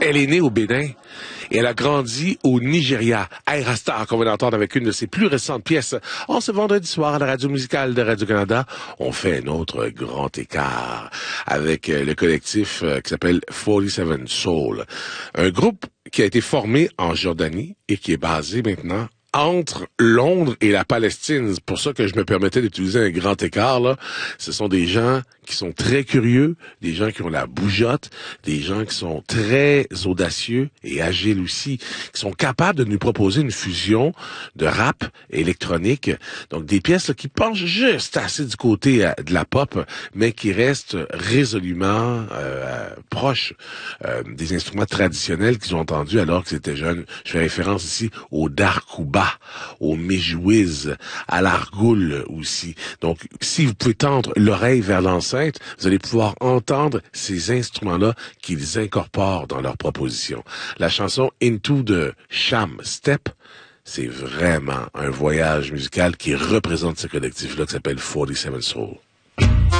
Elle est née au Bénin et elle a grandi au Nigeria. Ayra Starr, qu'on va l'entendre avec une de ses plus récentes pièces. En ce vendredi soir à la radio musicale de Radio-Canada, on fait un autre grand écart avec le collectif qui s'appelle 47 Soul. Un groupe qui a été formé en Jordanie et qui est basé maintenant entre Londres et la Palestine. C'est pour ça que je me permettais d'utiliser un grand écart, là. Ce sont des gens qui sont très curieux, des gens qui ont la bougeotte, des gens qui sont très audacieux et agiles aussi, qui sont capables de nous proposer une fusion de rap électronique. Donc, des pièces là, qui penchent juste assez du côté de la pop, mais qui restent résolument proches des instruments traditionnels qu'ils ont entendus alors qu'ils étaient jeunes. Je fais référence ici au darkouba, au méjouiz, à l'argoul aussi. Donc, si vous pouvez tendre l'oreille vers l'enceinte, vous allez pouvoir entendre ces instruments-là qu'ils incorporent dans leur proposition. La chanson Into the Sham Step, c'est vraiment un voyage musical qui représente ce collectif-là qui s'appelle 47 Soul.